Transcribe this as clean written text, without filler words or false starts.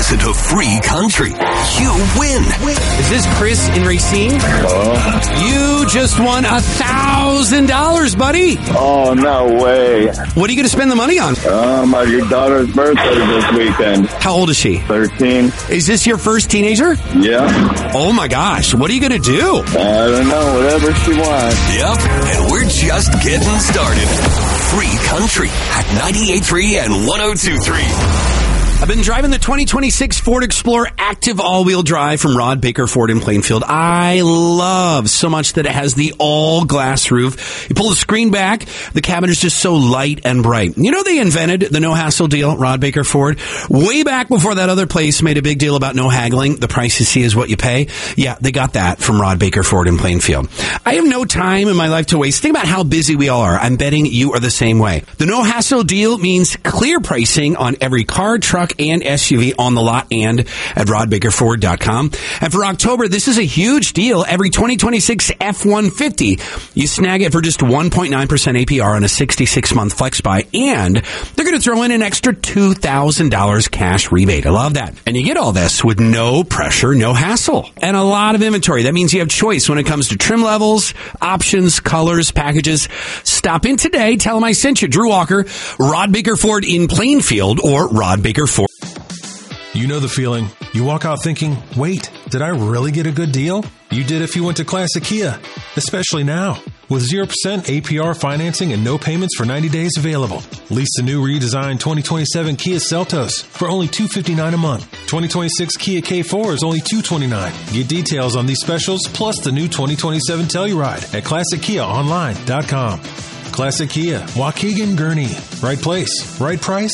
listen to Free Country, you win. Is this Chris in Racine? You just won $1,000, buddy. Oh, no way. What are you going to spend the money on? My daughter's birthday this weekend. How old is she? 13. Is this your first teenager? Yeah. Oh, my gosh. What are you going to do? I don't know. Whatever she wants. Yep, and we're just getting started. Free Country at 98.3 and 102.3. I've been driving the 2026 Ford Explorer Active all-wheel drive from Rod Baker Ford in Plainfield. I love so much that it has the all-glass roof. You pull the screen back, the cabin is just so light and bright. You know they invented the no-hassle deal, Rod Baker Ford? Way back before that other place made a big deal about no haggling. The price you see is what you pay. Yeah, they got that from Rod Baker Ford in Plainfield. I have no time in my life to waste. Think about how busy we all are. I'm betting you are the same way. The no-hassle deal means clear pricing on every car, truck, and SUV on the lot and at rodbakerford.com. And for October, this is a huge deal. Every 2026 F-150, you snag it for just 1.9% APR on a 66-month flex buy, and they're going to throw in an extra $2,000 cash rebate. I love that. And you get all this with no pressure, no hassle, and a lot of inventory. That means you have choice when it comes to trim levels, options, colors, packages. Stop in today. Tell them I sent you. Drew Walker, Rod Baker Ford in Plainfield, or Rod Baker Ford. You know the feeling. You walk out thinking, wait, did I really get a good deal? You did if you went to Classic Kia, especially now. With 0% APR financing and no payments for 90 days available. Lease the new redesigned 2027 Kia Seltos for only $259 a month. 2026 Kia K4 is only $229. Get details on these specials plus the new 2027 Telluride at ClassicKiaOnline.com. Classic Kia, Waukegan, Gurnee. Right place, right price,